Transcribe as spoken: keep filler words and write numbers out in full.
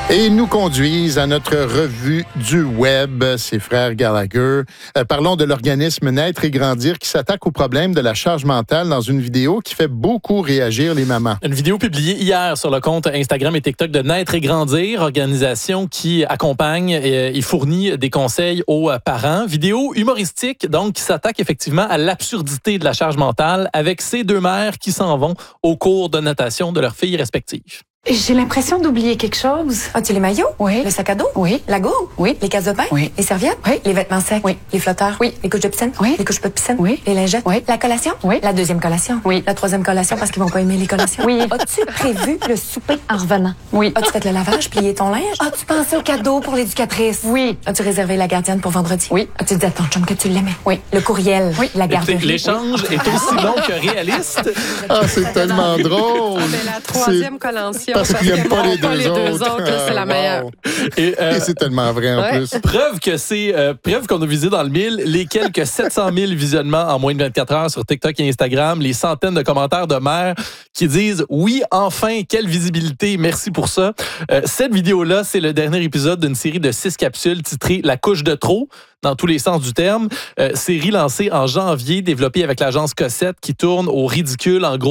Et nous conduisent à notre revue du web, ces frères Gallagher. Euh, parlons de l'organisme Naître et Grandir qui s'attaque au problème de la charge mentale dans une vidéo qui fait beaucoup réagir les mamans. Une vidéo publiée hier sur le compte Instagram et TikTok de Naître et Grandir, organisation qui accompagne et, et fournit des conseils aux parents. Vidéo humoristique, donc, qui s'attaque effectivement à l'absurdité de la charge mentale avec ces deux mères qui s'en vont au cours de natation de leurs filles respectives. J'ai l'impression d'oublier quelque chose. As-tu les maillots? Oui. Le sac à dos? Oui. La gourde? Oui. Les cases de bain? Oui. Les serviettes? Oui. Les vêtements secs? Oui. Les flotteurs? Oui. Les couches de piscine? Oui. Les couches pas de piscine? Oui. Les lingettes? Oui. La collation? Oui. La deuxième collation? Oui. La troisième collation parce qu'ils vont pas aimer les collations? Oui. As-tu prévu le souper en revenant? Oui. As-tu fait le lavage, plié ton linge? As-tu pensé au cadeau pour l'éducatrice? Oui. As-tu réservé la gardienne pour vendredi? Oui. As-tu dit à ton chum que tu l'aimais? Oui. Le courriel? Oui. La garderie? L'échange est aussi long que réaliste. Ah, c'est tellement drôle! Ah, ben, la troisième collation. Parce qu'ils n'aiment pas les deux les deux autres. autres, là, c'est la Ah, meilleure. wow. Et, euh, Et c'est tellement vrai en Ouais. plus. Preuve que c'est euh, preuve qu'on a visé dans le mille les quelques sept cent mille visionnements en moins de vingt-quatre heures sur TikTok et Instagram, les centaines de commentaires de mères qui disent oui, enfin, quelle visibilité, merci pour ça. Euh, cette vidéo-là, c'est le dernier épisode d'une série de six capsules titrée La couche de trop, dans tous les sens du terme. Euh, série lancée en janvier, développée avec l'agence Cossette qui tourne au ridicule en gros